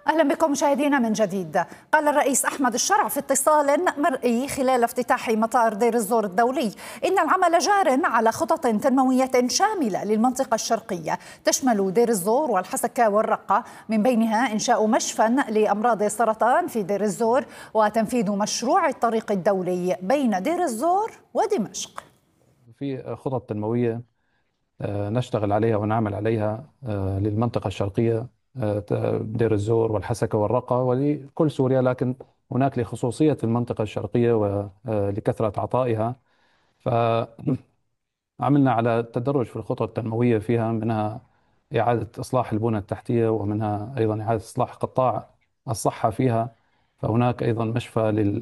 أهلا بكم مشاهدينا من جديد. قال الرئيس أحمد الشرع في اتصال مرئي خلال افتتاح مطار دير الزور الدولي إن العمل جار على خطط تنموية شاملة للمنطقة الشرقية تشمل دير الزور والحسكة والرقة، من بينها إنشاء مشفى لأمراض السرطان في دير الزور وتنفيذ مشروع الطريق الدولي بين دير الزور ودمشق. في خطط تنموية نشتغل عليها ونعمل عليها للمنطقة الشرقية، دير الزور والحسكة والرقة ولكل سوريا، لكن هناك لخصوصية المنطقة الشرقية ولكثرة عطائها فعملنا على التدرج في الخطط التنموية فيها، منها إعادة إصلاح البنى التحتية ومنها أيضا إعادة إصلاح قطاع الصحة فيها. فهناك أيضا مشفى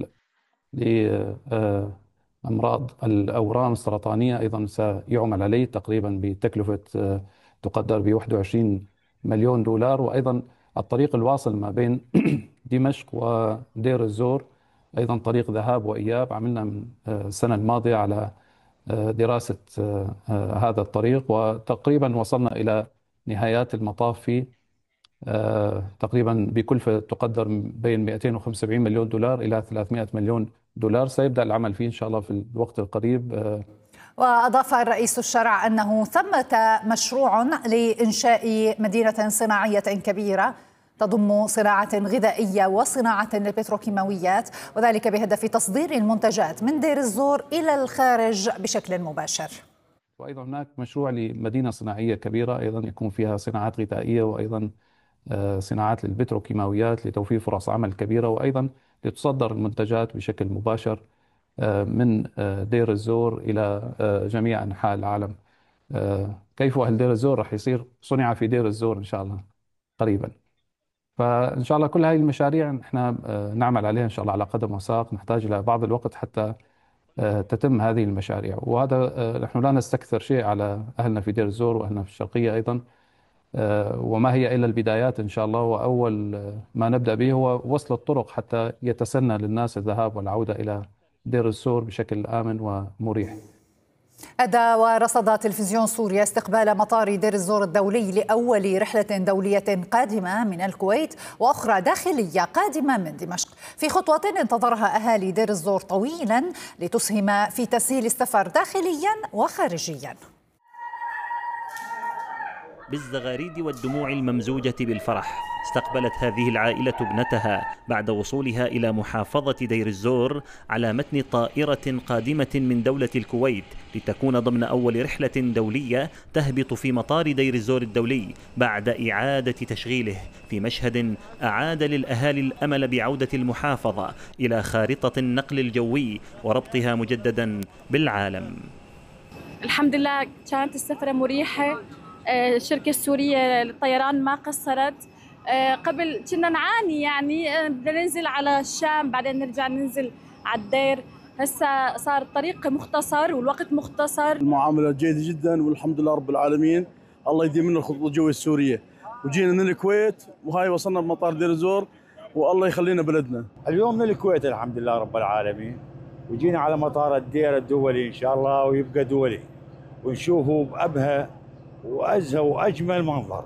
لأمراض الأورام السرطانية أيضا سيعمل عليه تقريبا بتكلفة تقدر ب 21 مليون دولار. وأيضا الطريق الواصل ما بين دمشق ودير الزور أيضا طريق ذهاب وإياب، عملنا من السنة الماضية على دراسة هذا الطريق، وتقريبا وصلنا إلى نهايات المطاف فيه تقريبا بكلفة تقدر بين 275 مليون دولار إلى 300 مليون دولار. سيبدأ العمل فيه إن شاء الله في الوقت القريب. وأضاف الرئيس الشرع أنه ثمة مشروع لإنشاء مدينة صناعية كبيرة تضم صناعة غذائية وصناعة للبتروكيماويات، وذلك بهدف تصدير المنتجات من دير الزور إلى الخارج بشكل مباشر. وأيضا هناك مشروع لمدينة صناعية كبيرة أيضا يكون فيها صناعات غذائية وأيضا صناعات للبتروكيماويات لتوفير فرص عمل كبيرة، وأيضا لتصدر المنتجات بشكل مباشر من دير الزور إلى جميع أنحاء العالم. كيف أهل دير الزور رح يصير صنع في دير الزور إن شاء الله قريبا. فإن شاء الله كل هذه المشاريع احنا نعمل عليها إن شاء الله على قدم وساق، نحتاج إلى بعض الوقت حتى تتم هذه المشاريع. وهذا نحن لا نستكثر شيء على أهلنا في دير الزور وأهلنا في الشرقية أيضا، وما هي إلا البدايات إن شاء الله. وأول ما نبدأ به هو وصل الطرق حتى يتسنى للناس الذهاب والعودة إلى دير الزور بشكل آمن ومريح. أدى ورصد تلفزيون سوريا استقبال مطار دير الزور الدولي لأول رحلة دولية قادمة من الكويت وأخرى داخلية قادمة من دمشق، في خطوة انتظرها أهالي دير الزور طويلا لتسهم في تسهيل السفر داخليا وخارجيا. بالزغاريد والدموع الممزوجة بالفرح استقبلت هذه العائلة ابنتها بعد وصولها إلى محافظة دير الزور على متن طائرة قادمة من دولة الكويت لتكون ضمن أول رحلة دولية تهبط في مطار دير الزور الدولي بعد إعادة تشغيله، في مشهد أعاد للأهالي الأمل بعودة المحافظة إلى خارطة النقل الجوي وربطها مجددا بالعالم. الحمد لله كانت السفرة مريحة. الشركة السورية للطيران ما قصرت. قبل كنا نعاني، يعني بدنا ننزل على الشام بعدين نرجع ننزل على الدير، هسه صار الطريق مختصر والوقت مختصر. المعاملة جيدة جدا والحمد لله رب العالمين، الله يديم لنا الخطوط الجوية السورية. وجينا من الكويت وهاي وصلنا بمطار دير الزور والله يخلينا بلدنا. اليوم من الكويت الحمد لله رب العالمين، وجينا على مطار الدير الدولي إن شاء الله ويبقى دولي ونشوفه بأبهى وأزهى وأجمل منظر.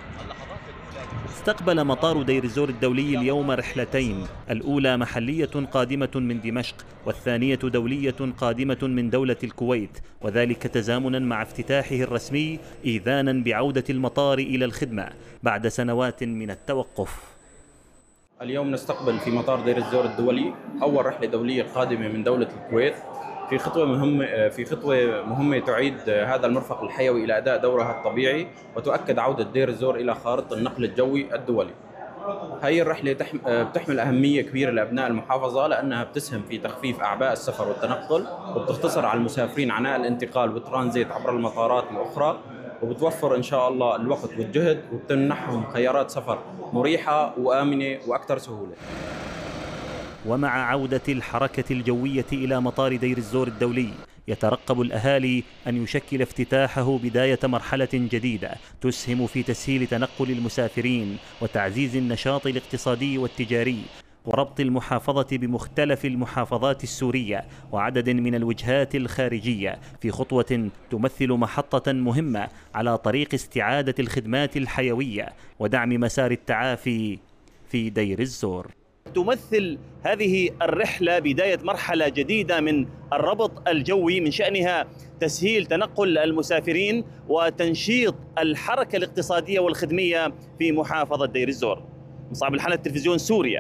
استقبل مطار دير الزور الدولي اليوم رحلتين، الأولى محلية قادمة من دمشق والثانية دولية قادمة من دولة الكويت، وذلك تزامنا مع افتتاحه الرسمي إذانا بعودة المطار إلى الخدمة بعد سنوات من التوقف. اليوم نستقبل في مطار دير الزور الدولي أول رحلة دولية قادمة من دولة الكويت في خطوة مهمة تعيد هذا المرفق الحيوي إلى أداء دورها الطبيعي وتؤكد عودة دير الزور إلى خارطة النقل الجوي الدولي. هذه الرحلة بتحمل أهمية كبيرة لأبناء المحافظة لأنها بتسهم في تخفيف أعباء السفر والتنقل، وبتختصر على المسافرين عناء الانتقال والترانزيت عبر المطارات الأخرى، وبتوفر إن شاء الله الوقت والجهد، وبتمنحهم خيارات سفر مريحة وآمنة وأكثر سهولة. ومع عودة الحركة الجوية إلى مطار دير الزور الدولي يترقب الأهالي أن يشكل افتتاحه بداية مرحلة جديدة تسهم في تسهيل تنقل المسافرين وتعزيز النشاط الاقتصادي والتجاري وربط المحافظة بمختلف المحافظات السورية وعدد من الوجهات الخارجية، في خطوة تمثل محطة مهمة على طريق استعادة الخدمات الحيوية ودعم مسار التعافي في دير الزور. تمثل هذه الرحلة بداية مرحلة جديدة من الربط الجوي، من شأنها تسهيل تنقل المسافرين وتنشيط الحركة الاقتصادية والخدمية في محافظة دير الزور. مصعب الحنة، تلفزيون سوريا،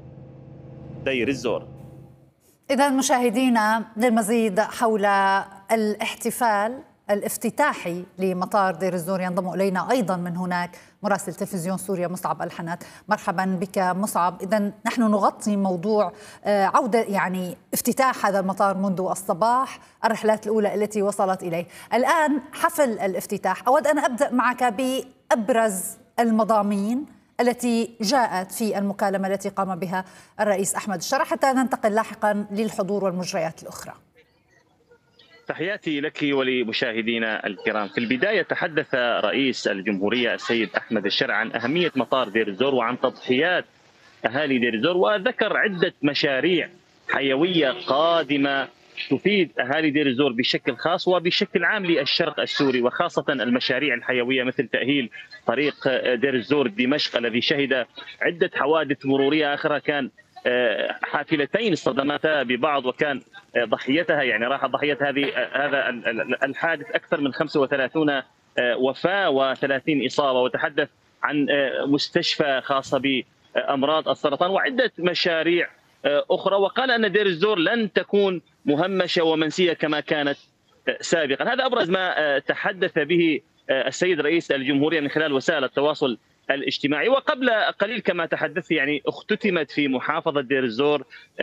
دير الزور. إذا مشاهدينا، للمزيد حول الاحتفال الافتتاحي لمطار دير الزور ينضم إلينا أيضا من هناك مراسل تلفزيون سوريا مصعب الحنات. مرحبا بك مصعب. إذا نحن نغطي موضوع عودة يعني افتتاح هذا المطار منذ الصباح، الرحلات الأولى التي وصلت إليه، الآن حفل الافتتاح. أود أن أبدأ معك بأبرز المضامين التي جاءت في المكالمة التي قام بها الرئيس أحمد الشرع حتى ننتقل لاحقا للحضور والمجريات الأخرى. تحياتي لك ولمشاهدينا الكرام. في البداية تحدث رئيس الجمهورية السيد أحمد الشرع عن أهمية مطار دير الزور وعن تضحيات أهالي دير الزور، وذكر عدة مشاريع حيوية قادمة تفيد أهالي دير الزور بشكل خاص وبشكل عام للشرق السوري، وخاصة المشاريع الحيوية مثل تأهيل طريق دير الزور دمشق الذي شهد عدة حوادث مرورية، آخرها كان حافلتين اصطدمتا ببعض وكان ضحيتها يعني راح ضحية هذا الحادث أكثر من 35 وفاة و30 إصابة. وتحدث عن مستشفى خاصة بأمراض السرطان وعدة مشاريع أخرى، وقال أن دير الزور لن تكون مهمشة ومنسية كما كانت سابقا. هذا أبرز ما تحدث به السيد رئيس الجمهورية من خلال وسائل التواصل الاجتماعي. وقبل قليل كما تحدثت يعني اختتمت في محافظة دير الزور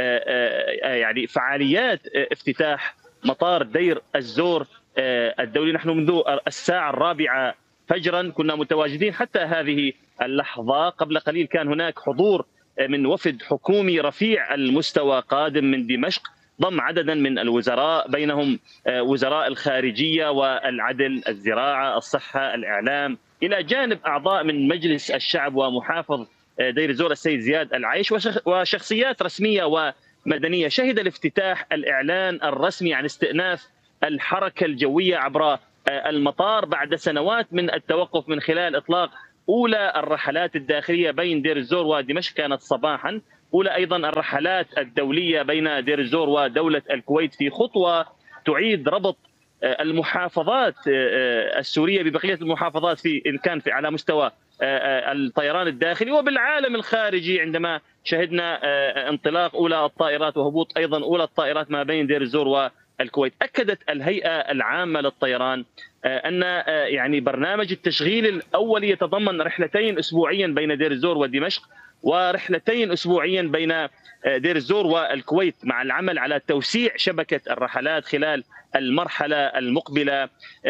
يعني فعاليات افتتاح مطار دير الزور الدولي. نحن منذ الساعة 4 فجرا كنا متواجدين حتى هذه اللحظة. قبل قليل كان هناك حضور من وفد حكومي رفيع المستوى قادم من دمشق، ضم عددا من الوزراء بينهم وزراء الخارجية والعدل، الزراعة، الصحة، الإعلام، إلى جانب أعضاء من مجلس الشعب ومحافظ دير الزور السيد زياد العيش وشخصيات رسمية ومدنية. شهد الافتتاح الإعلان الرسمي عن استئناف الحركة الجوية عبر المطار بعد سنوات من التوقف من خلال إطلاق أولى الرحلات الداخلية بين دير الزور ودمشق كانت صباحا، أولى أيضا الرحلات الدولية بين دير الزور ودولة الكويت في خطوة تعيد ربط المحافظات السورية ببقية المحافظات في إن كان في على مستوى الطيران الداخلي وبالعالم الخارجي، عندما شهدنا انطلاق أولى الطائرات وهبوط أيضا أولى الطائرات ما بين دير الزور والكويت. أكدت الهيئة العامة للطيران أن يعني برنامج التشغيل الأولي يتضمن رحلتين أسبوعيا بين دير الزور ودمشق ورحلتين أسبوعيا بين دير الزور والكويت، مع العمل على توسيع شبكة الرحلات خلال المرحلة المقبلة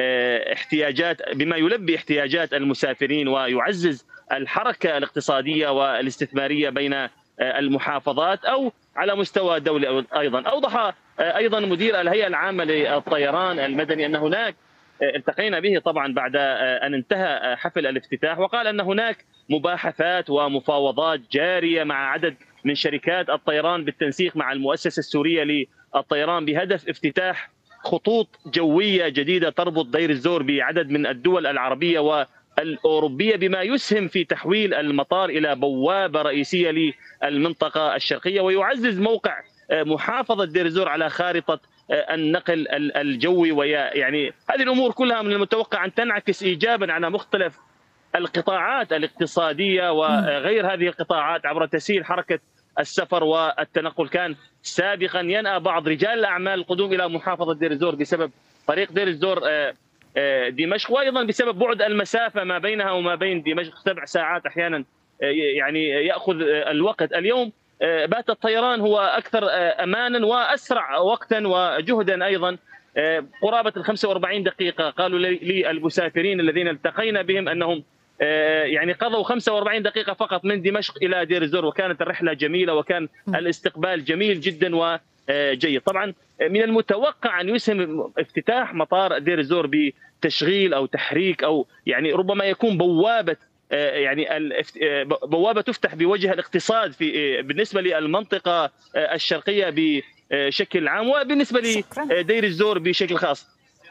بما يلبي احتياجات المسافرين ويعزز الحركة الاقتصادية والاستثمارية بين المحافظات أو على مستوى دولي. أيضا أوضح أيضا مدير الهيئة العامة للطيران المدني أن هناك التقينا به طبعا بعد أن انتهى حفل الافتتاح، وقال أن هناك مباحثات ومفاوضات جارية مع عدد من شركات الطيران بالتنسيق مع المؤسسة السورية للطيران بهدف افتتاح خطوط جوية جديدة تربط دير الزور بعدد من الدول العربية والأوروبية، بما يسهم في تحويل المطار إلى بوابة رئيسية للمنطقة الشرقية ويعزز موقع محافظة دير الزور على خارطة النقل الجوي. ويعني هذه الأمور كلها من المتوقع أن تنعكس إيجابا على مختلف القطاعات الاقتصادية وغير هذه القطاعات عبر تسهيل حركة السفر والتنقل. كان سابقا ينأى بعض رجال الأعمال القدوم إلى محافظة دير الزور بسبب طريق دير الزور دمشق، وأيضا بسبب بعد المسافة ما بينها وما بين دمشق 7 ساعات أحيانا يعني يأخذ الوقت. اليوم بات الطيران هو أكثر أمانا وأسرع وقتا وجهدا، أيضا قرابة 45 دقيقة. قالوا لي المسافرين الذين التقينا بهم أنهم يعني قضوا 45 دقيقة فقط من دمشق إلى دير الزور، وكانت الرحلة جميلة وكان الاستقبال جميل جدا وجيد. طبعا من المتوقع أن يسهم افتتاح مطار دير الزور بتشغيل أو تحريك أو يعني ربما يكون بوابة يعني بوابة تفتح بوجه الاقتصاد بالنسبة للمنطقة الشرقية بشكل عام وبالنسبة لدير الزور بشكل خاص.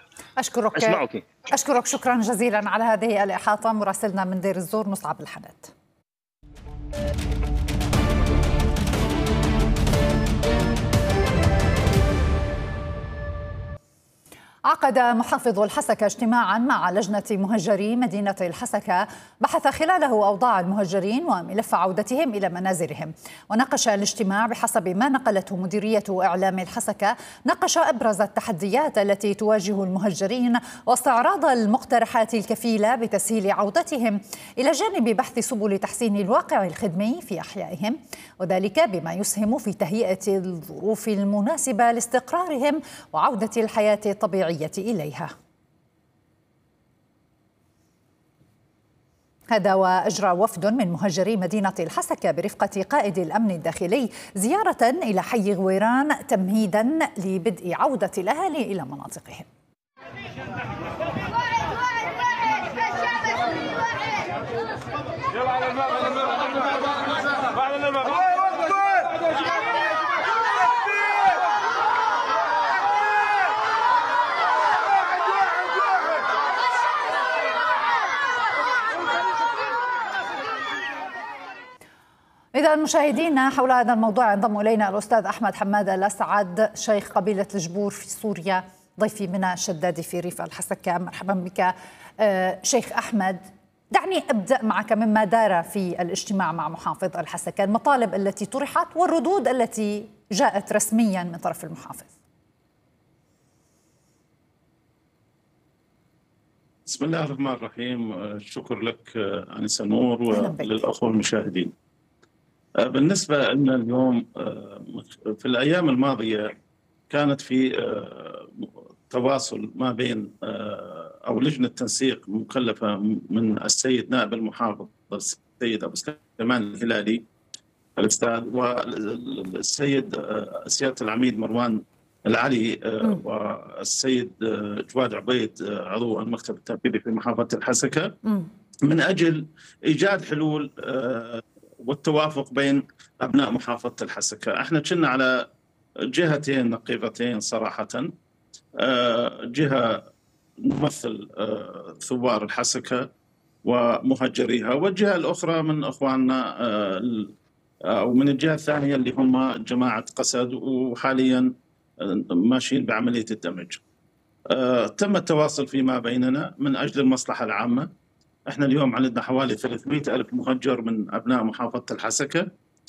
أشكرك شكرا جزيلا على هذه الإحاطة مراسلنا من دير الزور مصعب الحنات. عقد محافظ الحسكة اجتماعا مع لجنة مهجري مدينة الحسكة بحث خلاله أوضاع المهجرين وملف عودتهم إلى منازلهم. وناقش الاجتماع بحسب ما نقلته مديرية إعلام الحسكة، ناقش أبرز التحديات التي تواجه المهجرين واستعراض المقترحات الكفيلة بتسهيل عودتهم، إلى جانب بحث سبل تحسين الواقع الخدمي في أحيائهم، وذلك بما يسهم في تهيئة الظروف المناسبة لاستقرارهم وعودة الحياة الطبيعية إليها. هذا وأجرى وفد من مهجري مدينة الحسكة برفقة قائد الأمن الداخلي زيارة إلى حي غويران تمهيدا لبدء عودة الأهالي إلى مناطقهم. إذا مشاهدينا، حول هذا الموضوع ينضم إلينا الأستاذ أحمد حمادة الأسعد، شيخ قبيلة الجبور في سوريا، ضيفي من الشدادي في ريف الحسكة. مرحبا بك شيخ أحمد. دعني أبدأ معك مما دار في الاجتماع مع محافظ الحسكة، المطالب التي طرحت والردود التي جاءت رسميا من طرف المحافظ. بسم الله الرحمن الرحيم. شكر لك أنسة نور وللأخوة المشاهدين. بالنسبة لنا اليوم، في الأيام الماضية كانت في تواصل ما بين أو لجنة تنسيق مكلفة من السيد نائب المحافظ السيد أبو سليمان الهلالي الأستاذ والسيد سيادة العميد مروان العلي والسيد جواد عبيد عضو المكتب التنفيذي في محافظة الحسكة، من أجل إيجاد حلول والتوافق بين أبناء محافظة الحسكة. احنا كنا على جهتين نقيضتين صراحة، جهة نمثل ثوار الحسكة ومهجريها، والجهة الأخرى من أخواننا أو من الجهة الثانية اللي هم جماعة قسد، وحاليا ماشيين بعملية الدمج. تم التواصل فيما بيننا من أجل المصلحة العامة. احنا اليوم عندنا حوالي 300,000 مهجر من أبناء محافظة الحسكة.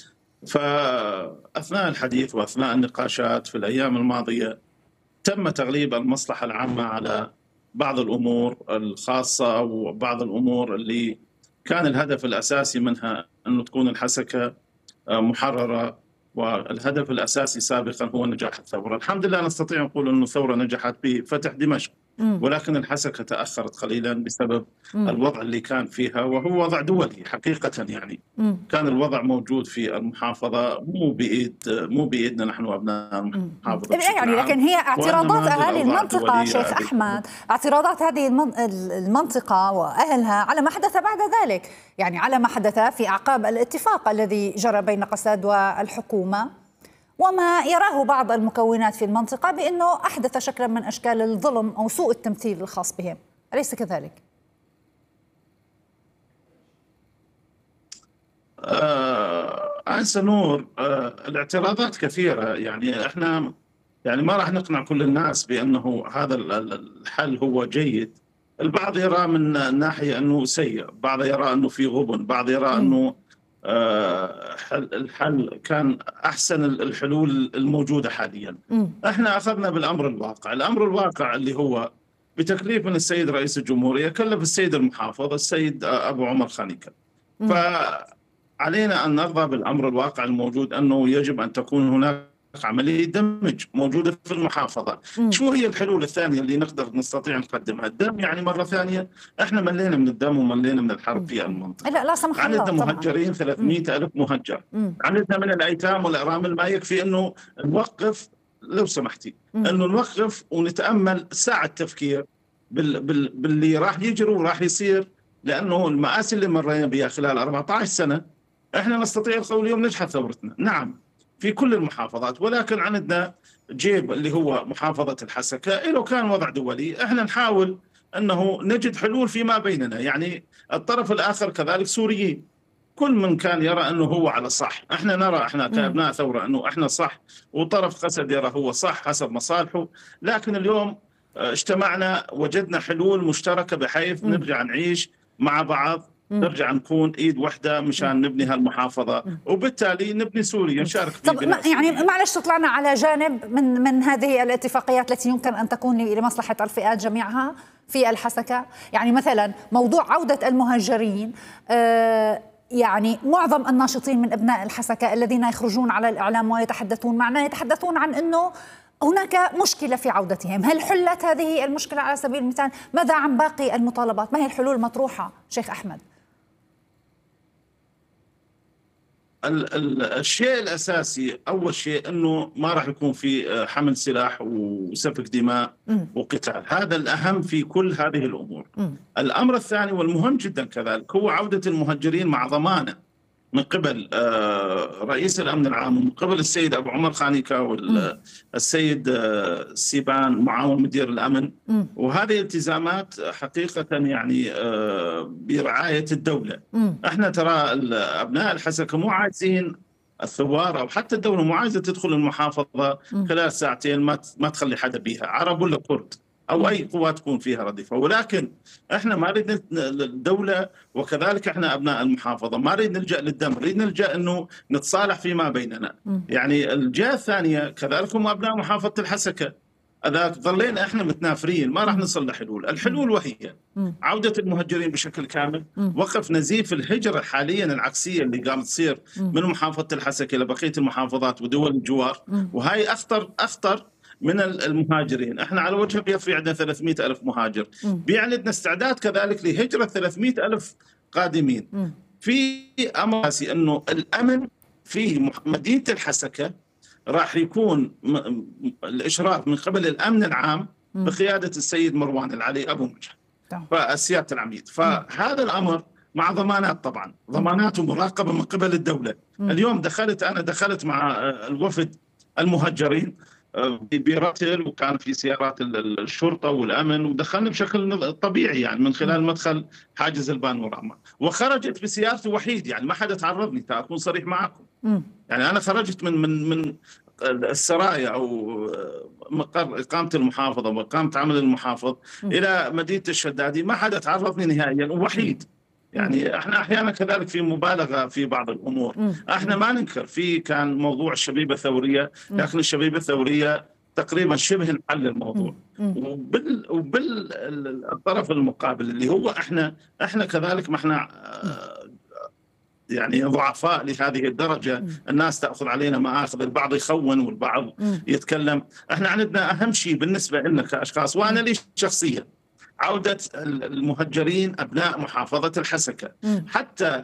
فأثناء الحديث وأثناء النقاشات في الأيام الماضية تم تغليب المصلحة العامة على بعض الأمور الخاصة وبعض الأمور اللي كان الهدف الأساسي منها أنه تكون الحسكة محررة، والهدف الأساسي سابقا هو نجاح الثورة. الحمد لله نستطيع نقول أن الثورة نجحت بفتح دمشق، ولكن الحسكة تأخرت قليلا بسبب الوضع اللي كان فيها، وهو وضع دولي حقيقة. يعني كان الوضع موجود في المحافظة، مو بإيدنا نحن أبناء المحافظة يعني، لكن هي اعتراضات أهالي المنطقة شيخ أحمد، اعتراضات هذه المنطقة وأهلها على ما حدث بعد ذلك، يعني على ما حدث في أعقاب الاتفاق الذي جرى بين قسد والحكومة، وما يراه بعض المكونات في المنطقة بأنه أحدث شكلا من أشكال الظلم أو سوء التمثيل الخاص بهم، أليس كذلك؟ أنسة نور، الاعتراضات كثيرة. يعني احنا يعني ما راح نقنع كل الناس بأنه هذا الحل هو جيد. البعض يرى من ناحية أنه سيء، بعض يرى أنه في غبن، بعض يرى أنه الحل كان أحسن الحلول الموجودة حاليا. احنا أخذنا بالأمر الواقع. الأمر الواقع اللي هو بتكليف من السيد رئيس الجمهورية، كلف السيد المحافظ السيد أبو عمر خانيكا. فعلينا أن نرضى بالأمر الواقع الموجود، أنه يجب أن تكون هناك عملية دمج موجودة في المحافظة. شو هي الحلول الثانية اللي نستطيع نقدمها؟ الدم، يعني مرة ثانية احنا ملينا من الدم وملينا من الحرب في المنطقة. لا سمح الله، عندنا مهجرين 300,000 مهجر، عندنا من الأيتام والأرامل. ما يكفي أنه نوقف، لو سمحتي، أنه نوقف ونتأمل ساعة تفكير باللي راح يجري وراح يصير، لأنه المآسي اللي مرينا بها خلال 14 سنة احنا نستطيع القول اليوم نجحت ثورتنا. نعم في كل المحافظات، ولكن عندنا جيب اللي هو محافظة الحسكة لو كان وضع دولي. احنا نحاول أنه نجد حلول فيما بيننا، يعني الطرف الآخر كذلك سوريين، كل من كان يرى أنه هو على صح. احنا نرى احنا كأبناء ثورة أنه احنا صح، وطرف قسد يرى هو صح حسب مصالحه. لكن اليوم اجتمعنا وجدنا حلول مشتركة بحيث نرجع نعيش مع بعض، نرجع نكون ايد واحدة مشان نبني هالمحافظة، وبالتالي نبني سوريا، نشارك في بناء سوريا. يعني معلش طلعنا على جانب من هذه الاتفاقيات التي يمكن أن تكون لمصلحة الفئات جميعها في الحسكة. يعني مثلا موضوع عودة المهاجرين، يعني معظم الناشطين من أبناء الحسكة الذين يخرجون على الإعلام ويتحدثون معنا يتحدثون عن أنه هناك مشكلة في عودتهم. هل حلت هذه المشكلة على سبيل المثال؟ ماذا عن باقي المطالبات؟ ما هي الحلول المطروحة شيخ أحمد؟ الشيء الأساسي أول شيء أنه ما راح يكون في حمل سلاح وسفك دماء وقتال، هذا الأهم في كل هذه الأمور. الأمر الثاني والمهم جدا كذلك هو عودة المهجرين مع ضمانة من قبل رئيس الأمن العام ومن قبل السيد أبو عمر خانيكا والسيد سيبان معاون مدير الأمن، وهذه التزامات حقيقة يعني برعاية الدولة. احنا ترى أبناء الحسكة مو عايزين الثوار أو حتى الدولة مو عايزة تدخل المحافظة خلال ساعتين ما تخلي حدا بيها، عرب ولا كرد أو أي قوة تكون فيها رديفة. ولكن إحنا ما نريد الدولة وكذلك إحنا أبناء المحافظة ما نريد نلجأ للدم، نريد نلجأ إنه نتصالح فيما بيننا. يعني الجهة الثانية كذلك هم أبناء محافظة الحسكة، إذا ظلينا إحنا متنافرين ما راح نصل لحلول. الحلول وهي عودة المهجرين بشكل كامل، وقف نزيف الهجرة حاليا العكسية اللي قامت تصير من محافظة الحسكة إلى بقية المحافظات ودول الجوار، وهي أخطر من المهاجرين. احنا على وجه بيفري عندنا 300,000 مهاجر، بيعلن استعداد كذلك لهجرة 300,000 قادمين. في أمر أساسي أنه الأمن في مدينة الحسكة راح يكون الإشراف من قبل الأمن العام بقيادة السيد مروان العلي أبو مجهد فسيادة العميد. فهذا الأمر مع ضمانات، طبعا ضمانات ومراقبة من قبل الدولة. اليوم دخلت مع الوفد المهجرين برتل، وكان في سيارات الشرطة والأمن، ودخلنا بشكل طبيعي يعني من خلال مدخل حاجز البانوراما، وخرجت بسيارتي وحيد، يعني ما حدا تعرضني، أكون صريح معكم. يعني أنا خرجت من السرايا أو مقر إقامة المحافظة وإقامة عمل المحافظ إلى مدينة الشدادي، ما حدا تعرضني نهائيا ووحيد. يعني احنا احيانا كذلك في مبالغه في بعض الامور، احنا ما ننكر في كان موضوع الشبيبه الثوريه، لكن الشبيبه الثوريه تقريبا شبه انحل الموضوع. وبالطرف المقابل اللي هو احنا كذلك ما احنا يعني ضعفاء لهذه الدرجه، الناس تاخذ علينا مآخذ، البعض يخون والبعض يتكلم. احنا عندنا اهم شيء بالنسبه لنا كاشخاص، وانا لي شخصيا، عودة المهجرين أبناء محافظة الحسكة، حتى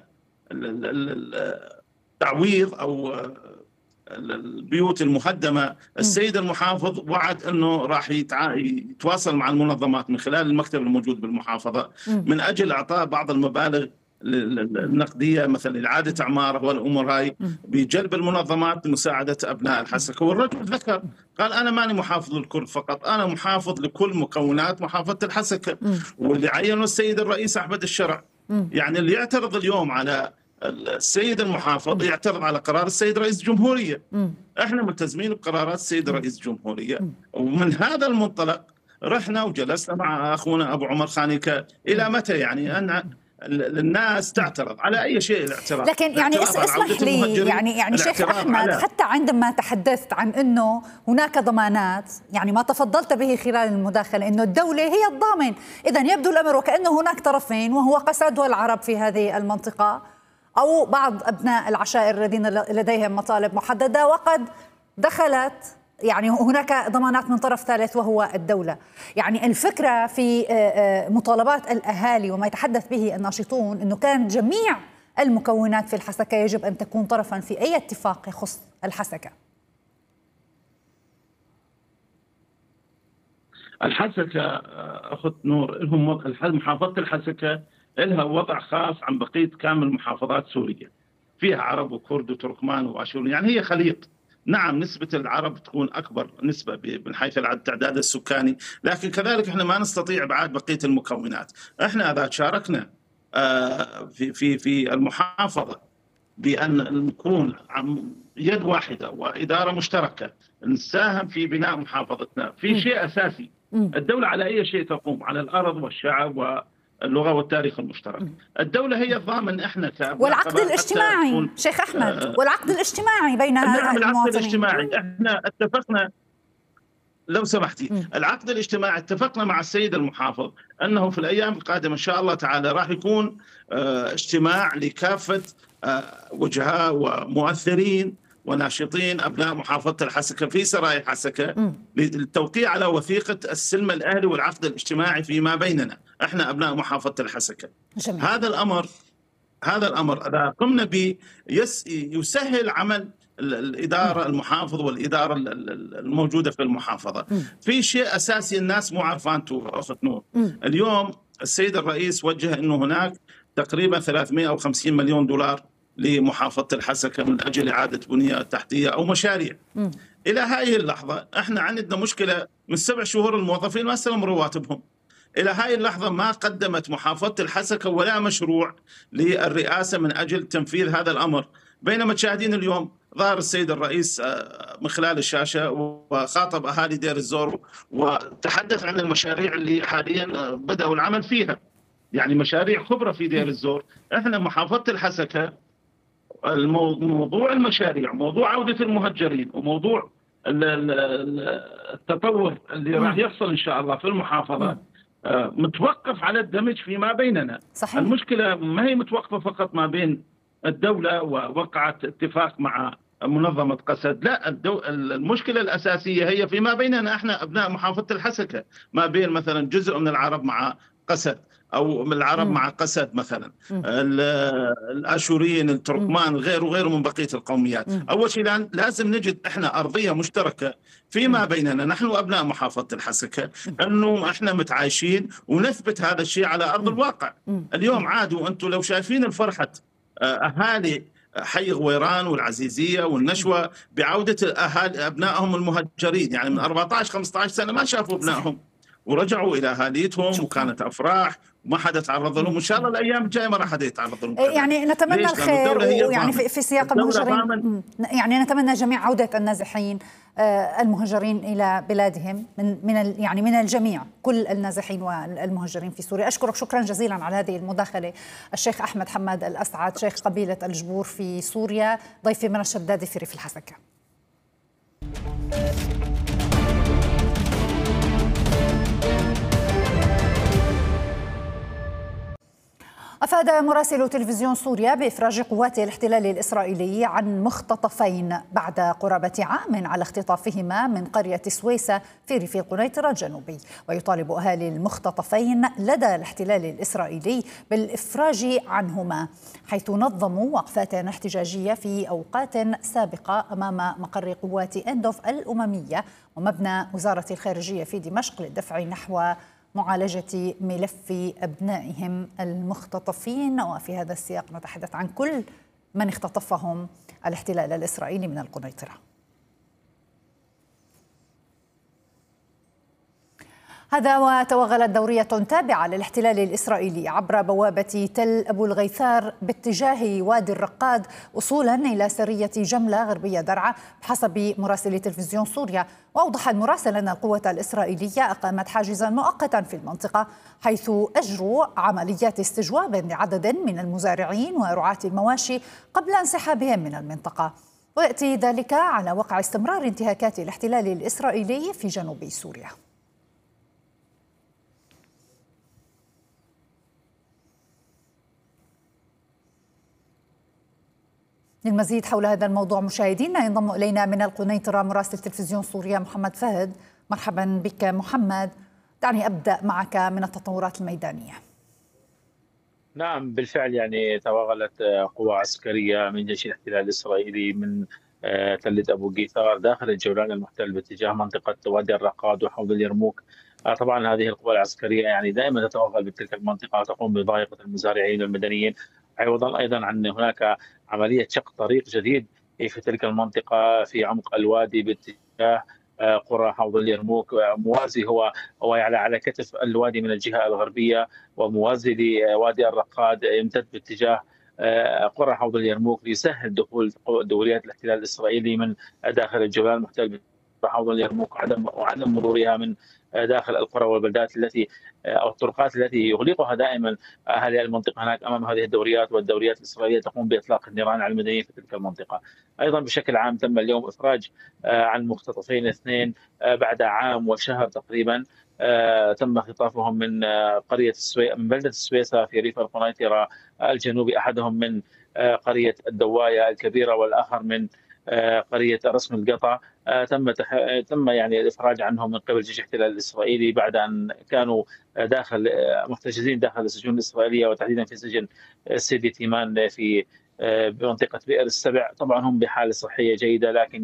التعويض أو البيوت المهدمة. السيد المحافظ وعد أنه راح يتواصل مع المنظمات من خلال المكتب الموجود بالمحافظة من أجل إعطاء بعض المبالغ النقدية مثلا لإعادة أعماره والأمور هاي، بجلب المنظمات لمساعدة أبناء الحسكة. والرجل ذكر قال أنا ماني محافظ للكرد فقط، أنا محافظ لكل مكونات محافظة الحسكة، واللي عينه السيد الرئيس أحمد الشرع. يعني اللي يعترض اليوم على السيد المحافظ يعترض على قرار السيد رئيس الجمهورية. احنا ملتزمين بقرارات السيد رئيس الجمهورية، ومن هذا المنطلق رحنا وجلسنا مع أخونا أبو عمر خانيكا. إلى متى يعني أن الناس تعترض على أي شيء؟ الاعتراض لكن يعني اسمح لي يعني شيخ أحمد، حتى عندما تحدثت عن أنه هناك ضمانات، يعني ما تفضلت به خلال المداخلة أنه الدولة هي الضامن، إذن يبدو الأمر وكأنه هناك طرفين، وهو قسد والعرب في هذه المنطقة أو بعض أبناء العشائر الذين لديهم مطالب محددة، وقد دخلت يعني هناك ضمانات من طرف ثالث وهو الدولة. يعني الفكرة في مطالبات الأهالي وما يتحدث به الناشطون أنه كان جميع المكونات في الحسكة يجب أن تكون طرفا في أي اتفاق يخص الحسكة. الحسكة أخذ نور لهم محافظة الحسكة لها وضع خاص عن بقية كامل محافظات سوريا، فيها عرب وكرد وتركمان واشور، يعني هي خليط. نعم نسبة العرب تكون أكبر نسبة من حيث التعداد السكاني، لكن كذلك احنا ما نستطيع بعد بقية المكونات. احنا إذا شاركنا في المحافظة بأن نكون يد واحدة وإدارة مشتركة نساهم في بناء محافظتنا في شيء أساسي الدولة على أي شيء تقوم؟ على الأرض والشعب واللغة والتاريخ المشترك. الدولة هي الضامن. إحنا والعقد الاجتماعي شيخ أحمد، والعقد الاجتماعي بين المواطنين. العقد الاجتماعي احنا اتفقنا، لو سمحتي، العقد الاجتماعي اتفقنا مع السيد المحافظ أنه في الأيام القادمة إن شاء الله تعالى راح يكون اجتماع لكافة وجهاء ومؤثرين وناشطين أبناء محافظة الحسكة في سرايا الحسكة للتوقيع على وثيقة السلم الأهلي والعقد الاجتماعي فيما بيننا احنا أبناء محافظة الحسكة. جميل. هذا الأمر إذا قمنا به يسهل عمل الإدارة المحافظ والإدارة الموجودة في المحافظة. في شيء أساسي الناس مو عارفانته أخت نور. اليوم السيد الرئيس وجه أنه هناك تقريبا 350 مليون دولار لمحافظة الحسكة من أجل إعادة بنية تحتية أو مشاريع. إلى هذه اللحظة احنا عندنا مشكلة، من 7 شهور الموظفين ما استلموا رواتبهم. إلى هذه اللحظة ما قدمت محافظة الحسكة ولا مشروع للرئاسة من أجل تنفيذ هذا الأمر. بينما تشاهدين اليوم ظهر السيد الرئيس من خلال الشاشة وخاطب أهالي دير الزور وتحدث عن المشاريع اللي حاليا بدأوا العمل فيها، يعني مشاريع خبرة في دير الزور. احنا محافظة الحسكة موضوع المشاريع، موضوع عودة المهجرين، وموضوع التطور اللي راح يحصل إن شاء الله في المحافظة متوقف على الدمج فيما بيننا. صحيح. المشكلة ما هي متوقفة فقط ما بين الدولة ووقعت اتفاق مع منظمة قسد، لا، المشكلة الأساسية هي فيما بيننا احنا أبناء محافظة الحسكة، ما بين مثلا جزء من العرب مع قسد أو من العرب مع قسد مثلا، الآشوريين، التركمان، غيره من بقية القوميات. أول شيء لازم نجد إحنا أرضية مشتركة فيما بيننا نحن وأبناء محافظة الحسكة، أنه إحنا متعايشين ونثبت هذا الشيء على أرض الواقع. اليوم عادوا أنتم لو شايفين الفرحة أهالي حي غويران والعزيزية والنشوة بعودة أهالي أبنائهم المهجرين، يعني من 14-15 سنة ما شافوا أبنائهم ورجعوا إلى أهاليتهم وكانت أفراح وما حدا تعرض لهم. إن شاء الله الأيام الجاية ما راح حدا يتعرض لهم. يعني نتمنى الخير، ويعني في سياق المهجرين يعني نتمنى جميع عودة النازحين المهجرين إلى بلادهم من الجميع، كل النازحين والمهجرين في سوريا. أشكرك شكرا جزيلا على هذه المداخلة الشيخ أحمد حماد الأسعد، شيخ قبيلة الجبور في سوريا، ضيفي من الشدادي في ريف الحسكة. أفاد مراسل تلفزيون سوريا بإفراج قوات الاحتلال الإسرائيلي عن مختطفين بعد قرابة عام على اختطافهما من قرية سويسة في ريف القنيطرة الجنوبي. ويطالب أهالي المختطفين لدى الاحتلال الإسرائيلي بالإفراج عنهما، حيث نظموا وقفات احتجاجية في أوقات سابقة أمام مقر قوات أندوف الأممية ومبنى وزارة الخارجية في دمشق للدفع نحو معالجة ملف أبنائهم المختطفين. وفي هذا السياق نتحدث عن كل من اختطفهم الاحتلال الإسرائيلي من القنيطرة. هذا وتوغلت دورية تابعة للاحتلال الإسرائيلي عبر بوابة تل أبو الغيثار باتجاه وادي الرقاد وصولا إلى سرية جملة غربية درعا بحسب مراسل تلفزيون سوريا. وأوضح المراسل أن القوة الإسرائيلية أقامت حاجزا مؤقتا في المنطقة، حيث أجروا عمليات استجواب لعدد من المزارعين ورعاة المواشي قبل انسحابهم من المنطقة. ويأتي ذلك على وقع استمرار انتهاكات الاحتلال الإسرائيلي في جنوب سوريا. للمزيد حول هذا الموضوع مشاهدينا ينضم إلينا من القنيطرة مراسل تلفزيون سوريا محمد فهد. مرحبا بك محمد، دعني أبدأ معك من التطورات الميدانية. نعم بالفعل، يعني توغلت قوى عسكرية من جيش الاحتلال الإسرائيلي من تلة أبو غيثار داخل الجولان المحتل باتجاه منطقة وادي الرقاد وحوض اليرموك. طبعا هذه القوى العسكرية يعني دائما تتوغل بتلك المنطقة وتقوم بضائقة المزارعين والمدنيين، عوضا أيضا عن هناك عملية شق طريق جديد في تلك المنطقة في عمق الوادي باتجاه قرى حوض اليرموك، موازي هو يعني على كتف الوادي من الجهة الغربية، وموازي لوادي الرقاد يمتد باتجاه قرى حوض اليرموك ليسهل دخول دوريات الاحتلال الإسرائيلي من داخل الجولان المحتل حوض اليرموك وعدم مرورها من داخل القرى والبلدات التي أو الطرقات التي يغلقها دائما أهالي المنطقة هناك أمام هذه الدوريات، والدوريات الإسرائيلية تقوم بإطلاق النيران على المدنيين في تلك المنطقة. أيضا بشكل عام تم اليوم إفراج عن مختطفين 2 بعد عام وشهر تقريبا. تم خطافهم من من بلدة السويسة في ريف القنيطرة الجنوبي، أحدهم من قرية الدواية الكبيرة والآخر من قرية رسم القطع. تم يعني الإفراج عنهم من قبل جيش الاحتلال الإسرائيلي بعد أن كانوا محتجزين داخل السجون الإسرائيلية، وتحديدا في سجن سيدي تيمان في بمنطقة بئر السبع. طبعا هم بحالة صحية جيدة، لكن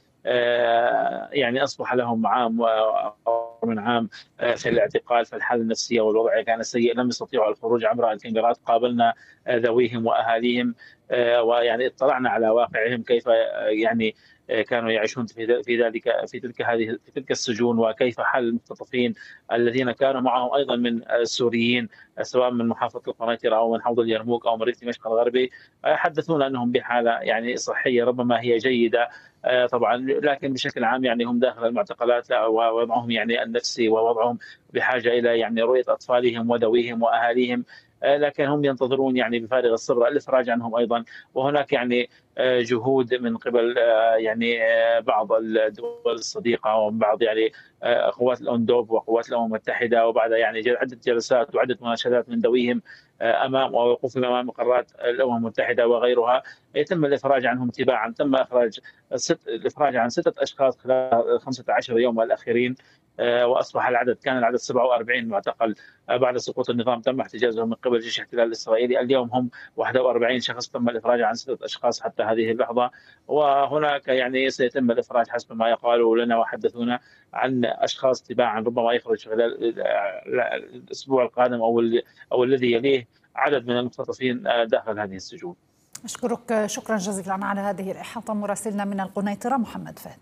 يعني أصبح لهم عام من عام في الاعتقال، فالحالة النفسية والوضع كان سيء، لم يستطيعوا الخروج عبر الكاميرات. قابلنا ذويهم وأهاليهم ويعني اطلعنا على واقعهم، كيف يعني كانوا يعيشون في تلك السجون، وكيف حال المختطفين الذين كانوا معهم ايضا من السوريين، سواء من محافظه القنيطره او من حوض اليرموك او من ريف دمشق الغربي. حدثونا انهم بحاله يعني صحيه ربما هي جيده طبعا، لكن بشكل عام يعني هم داخل المعتقلات ووضعهم يعني النفسي ووضعهم بحاجه الى يعني رؤيه اطفالهم وذويهم واهاليهم، لكن هم ينتظرون يعني بفارغ الصبر الافراج عنهم ايضا. وهناك يعني جهود من قبل يعني بعض الدول الصديقه ومن بعض يعني قوات الاوندوب وقوات الامم المتحده، وبعد يعني عده جلسات وعده مناشدات من ذويهم امام ووقوفهم امام مقرات الامم المتحده وغيرها، يتم الافراج عنهم تباعا. تم الافراج عن 6 اشخاص خلال 15 يوم الاخيرين، واصبح كان العدد 47 معتقل بعد سقوط النظام تم احتجازهم من قبل جيش الاحتلال الاسرائيلي. اليوم هم 41 شخص تم الافراج عن 6 اشخاص حتى هذه اللحظه، وهناك يعني سيتم الافراج حسب ما يقالوا لنا وحدثونا عن اشخاص تباعا، ربما يخرج خلال الاسبوع القادم او الذي يليه عدد من المختطفين داخل هذه السجون. أشكرك شكرا جزيلا على هذه الإحاطة مراسلنا من القنيطرة محمد فهد.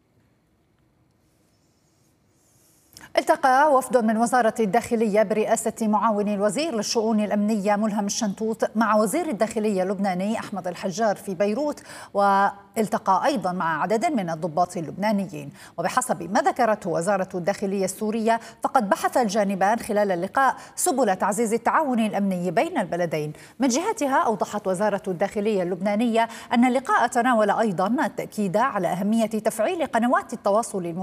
التقى وفد من وزارة الداخلية برئاسة معاون الوزير للشؤون الأمنية ملهم الشنتوت مع وزير الداخلية اللبناني أحمد الحجار في بيروت، والتقى أيضا مع عدد من الضباط اللبنانيين. وبحسب ما ذكرته وزارة الداخلية السورية، فقد بحث الجانبان خلال اللقاء سبل تعزيز التعاون الأمني بين البلدين. من جهتها أوضحت وزارة الداخلية اللبنانية أن اللقاء تناول أيضا التأكيد على أهمية تفعيل قنوات التواصل